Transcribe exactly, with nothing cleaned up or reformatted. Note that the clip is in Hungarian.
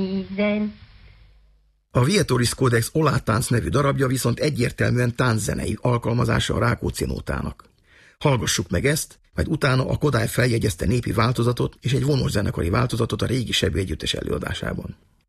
Ízen. A Vietoris Codex Olátánc nevű darabja viszont egyértelműen tánczenei alkalmazása a Rákóczi nótának. Hallgassuk meg ezt, majd utána a Kodály feljegyezte népi változatot és egy vonós zenekari változatot a régi Sebő együttes előadásában.